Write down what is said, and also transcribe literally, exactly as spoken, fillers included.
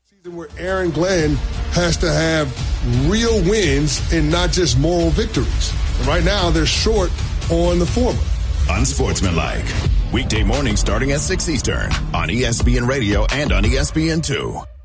Season where Aaron Glenn has to have real wins and not just moral victories. And right now, they're short on the former. Unsportsmanlike. Weekday morning starting at six Eastern on E S P N Radio and on E S P N two.